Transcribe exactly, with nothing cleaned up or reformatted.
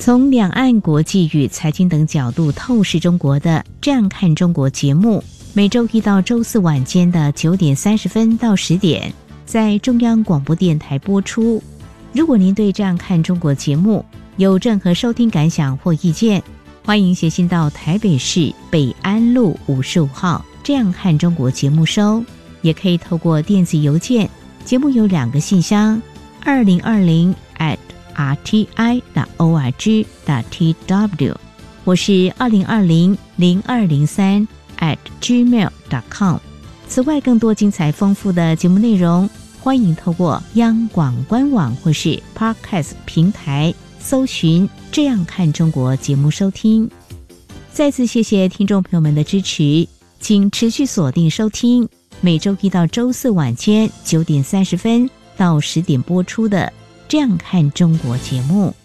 从两岸国际与财经等角度透视中国的这样看中国节目，每周一到周四晚间的九点三十分到十点，在中央广播电台播出。如果您对这样看中国节目有任何收听感想或意见，欢迎写信到台北市北安路五十五号这样看中国节目收，也可以透过电子邮件，节目有两个信箱，二零二零 at r t i dot org dot t w， 我是二零二零零二零三 at gmail dot com。 此外，更多精彩丰富的节目内容，欢迎透过央广官网或是 Podcast 平台搜寻这样看中国节目收听。再次谢谢听众朋友们的支持，请持续锁定收听每周一到周四晚间九点三十分到十点播出的这样看中国节目。